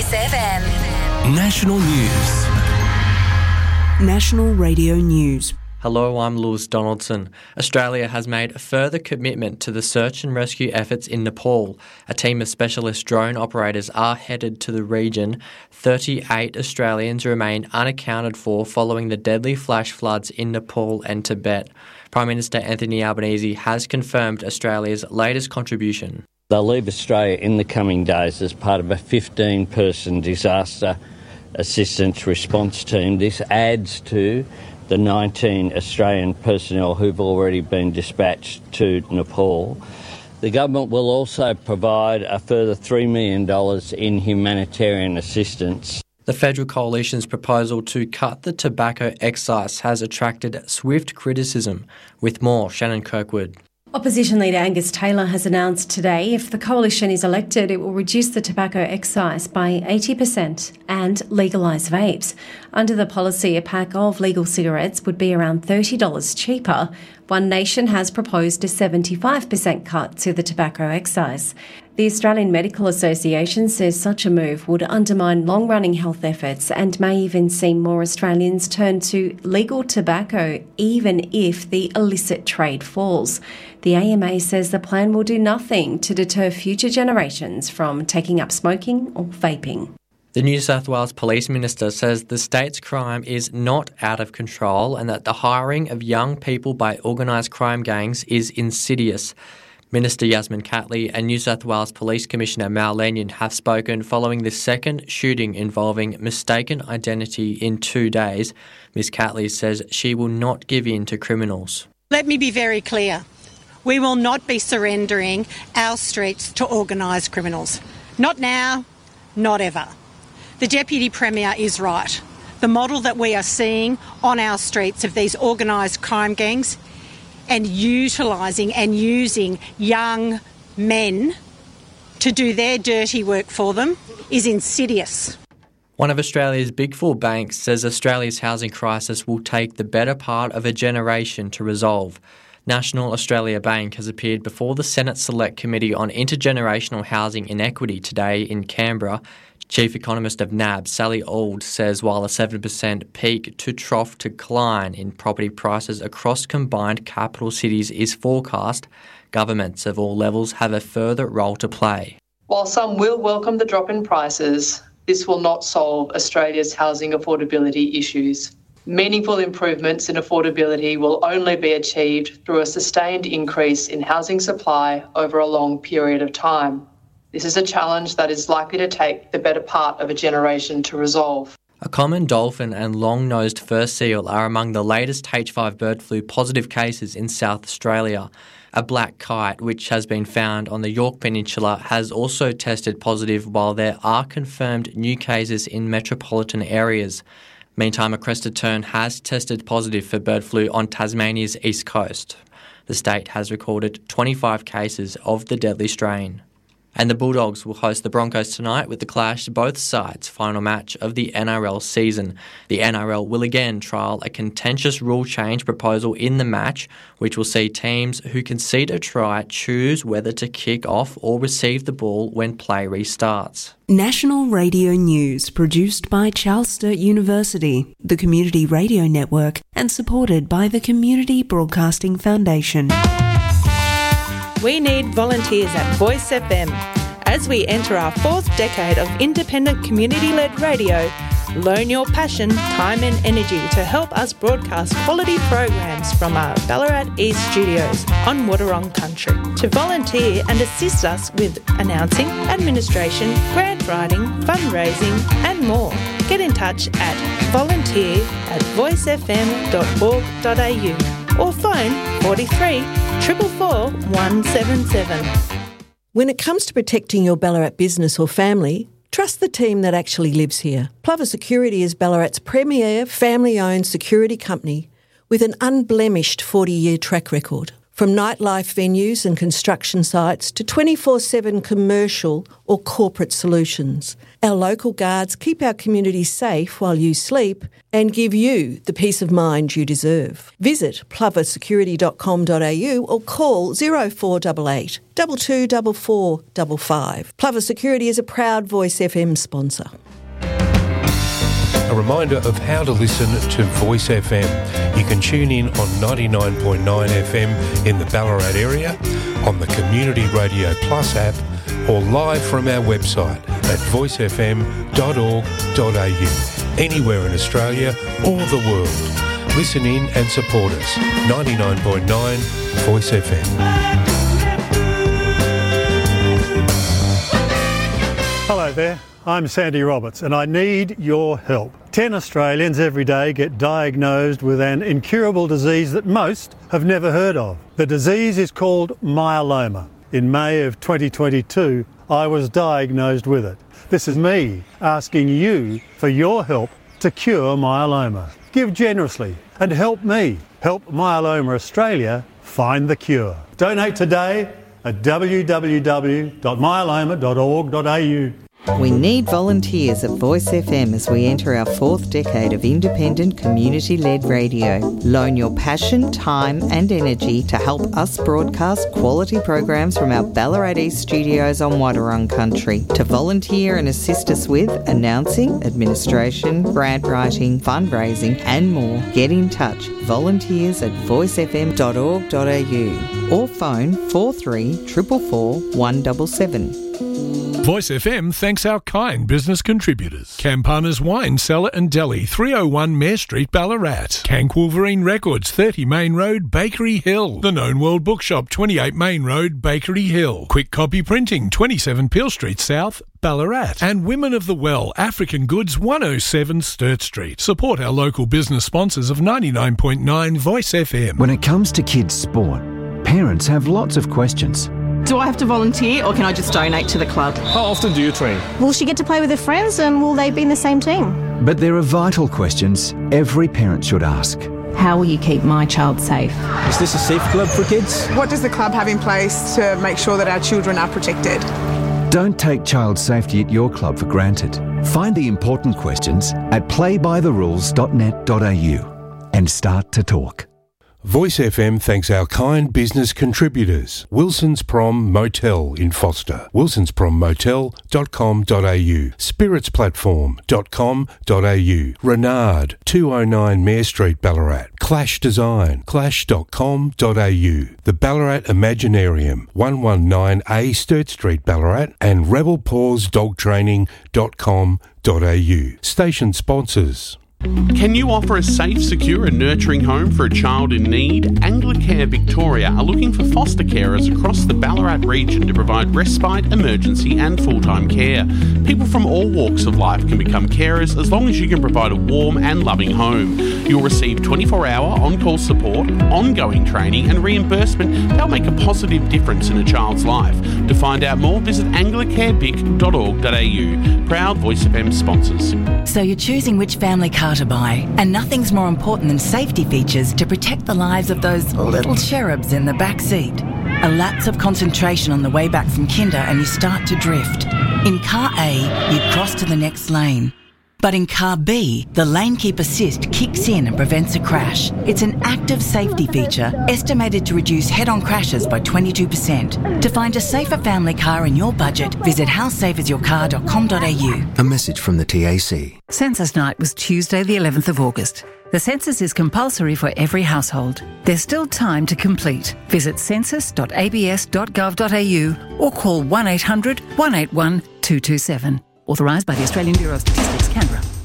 Voice FM. National News. National Radio News. Hello, I'm Lewis Donaldson. Australia has made a further commitment to the search and rescue efforts in Nepal. A team of specialist drone operators are headed to the region. 38 Australians remain unaccounted for following the deadly flash floods in Nepal and Tibet. Prime Minister Anthony Albanese has confirmed Australia's latest contribution. They'll leave Australia in the coming days as part of a 15-person disaster assistance response team. This adds to the 19 Australian personnel who've already been dispatched to Nepal. The government will also provide a further $3 million in humanitarian assistance. The Federal Coalition's proposal to cut the tobacco excise has attracted swift criticism. With more, Shannon Kirkwood. Opposition leader Angus Taylor has announced today if the coalition is elected, it will reduce the tobacco excise by 80% and legalise vapes. Under the policy, a pack of legal cigarettes would be around $30 cheaper. One Nation has proposed a 75% cut to the tobacco excise. The Australian Medical Association says such a move would undermine long-running health efforts and may even see more Australians turn to legal tobacco, even if the illicit trade falls. The AMA says the plan will do nothing to deter future generations from taking up smoking or vaping. The New South Wales Police Minister says the state's crime is not out of control and that the hiring of young people by organised crime gangs is insidious. Minister Yasmin Catley and New South Wales Police Commissioner Mal Lanyon have spoken following the second shooting involving mistaken identity in 2 days. Ms Catley says she will not give in to criminals. Let me be very clear. We will not be surrendering our streets to organised criminals. Not now, not ever. The Deputy Premier is right. The model that we are seeing on our streets of these organised crime gangs and utilising and using young men to do their dirty work for them is insidious. One of Australia's big four banks says Australia's housing crisis will take the better part of a generation to resolve. National Australia Bank has appeared before the Senate Select Committee on Intergenerational Housing Inequity today in Canberra. Chief Economist of NAB, Sally Auld, says while a 7% peak to trough decline in property prices across combined capital cities is forecast, governments of all levels have a further role to play. While some will welcome the drop in prices, this will not solve Australia's housing affordability issues. Meaningful improvements in affordability will only be achieved through a sustained increase in housing supply over a long period of time. This is a challenge that is likely to take the better part of a generation to resolve. A common dolphin and long-nosed fur seal are among the latest H5 bird flu positive cases in South Australia. A black kite, which has been found on the Yorke Peninsula, has also tested positive, while there are confirmed new cases in metropolitan areas. Meantime, a crested tern has tested positive for bird flu on Tasmania's east coast. The state has recorded 25 cases of the deadly strain. And the Bulldogs will host the Broncos tonight with the clash both sides' final match of the NRL season. The NRL will again trial a contentious rule change proposal in the match, which will see teams who concede a try choose whether to kick off or receive the ball when play restarts. National Radio News, produced by Charles Sturt University, the Community Radio Network, and supported by the Community Broadcasting Foundation. We need volunteers at Voice FM. As we enter our fourth decade of independent community-led radio, loan your passion, time and energy to help us broadcast quality programs from our Ballarat East studios on Wadawurrung country. To volunteer and assist us with announcing, administration, grant writing, fundraising and more, get in touch at volunteer@voicefm.org.au or phone 43 444 177. When it comes to protecting your Ballarat business or family, trust the team that actually lives here. Plover Security is Ballarat's premier family-owned security company with an unblemished 40-year track record. From nightlife venues and construction sites to 24/7 commercial or corporate solutions. Our local guards keep our community safe while you sleep and give you the peace of mind you deserve. Visit ploversecurity.com.au or call 0488 224455. Plover Security is a proud Voice FM sponsor. A reminder of how to listen to Voice FM. You can tune in on 99.9 FM in the Ballarat area, on the Community Radio Plus app, or live from our website at voicefm.org.au, anywhere in Australia or the world. Listen in and support us. 99.9 Voice FM. Hello there. I'm Sandy Roberts and I need your help. 10 Australians every day get diagnosed with an incurable disease that most have never heard of. The disease is called myeloma. In May of 2022, I was diagnosed with it. This is me asking you for your help to cure myeloma. Give generously and help me help Myeloma Australia find the cure. Donate today at www.myeloma.org.au. We need volunteers at Voice FM as we enter our 4th decade of independent community-led radio. Loan your passion, time and energy to help us broadcast quality programs from our Ballarat East studios on Wadawurrung country. To volunteer and assist us with announcing, administration, grant writing, fundraising and more, get in touch. Volunteers at voicefm.org.au or phone 43 444 177. Voice FM thanks our kind business contributors. Campana's Wine Cellar and Deli, 301 Mare Street, Ballarat. Cank Wolverine Records, 30 Main Road, Bakery Hill. The Known World Bookshop, 28 Main Road, Bakery Hill. Quick Copy Printing, 27 Peel Street South, Ballarat. And Women of the Well, African Goods, 107 Sturt Street. Support our local business sponsors of 99.9 Voice FM. When it comes to kids' sport, parents have lots of questions. Do I have to volunteer or can I just donate to the club? How often do you train? Will she get to play with her friends and will they be in the same team? But there are vital questions every parent should ask. How will you keep my child safe? Is this a safe club for kids? What does the club have in place to make sure that our children are protected? Don't take child safety at your club for granted. Find the important questions at playbytherules.net.au and start to talk. Voice FM thanks our kind business contributors. Wilson's Prom Motel in Foster, wilsonsprommotel.com.au, spiritsplatform.com.au, Renard, 209 Mare Street, Ballarat, Clash Design, clash.com.au, the Ballarat Imaginarium, 119A Sturt Street, Ballarat, and rebelpawsdogtraining.com.au. Station sponsors. Can you offer a safe, secure and nurturing home for a child in need? Anglicare Victoria are looking for foster carers across the Ballarat region to provide respite, emergency and full-time care. People from all walks of life can become carers as long as you can provide a warm and loving home. You'll receive 24-hour on-call support, ongoing training and reimbursement that'll make a positive difference in a child's life. To find out more, visit anglicarevic.org.au. Proud Voice FM sponsors. So you're choosing which family car to buy, and nothing's more important than safety features to protect the lives of those little cherubs in the back seat. A lapse of concentration on the way back from kinder and you start to drift. In car A, you cross to the next lane. But in car B, the lane keep assist kicks in and prevents a crash. It's an active safety feature estimated to reduce head-on crashes by 22%. To find a safer family car in your budget, visit howsafeisyourcar.com.au. A message from the TAC. Census night was Tuesday the 11th of August. The census is compulsory for every household. There's still time to complete. Visit census.abs.gov.au or call 1800 181 227. Authorised by the Australian Bureau of Statistics, Canberra.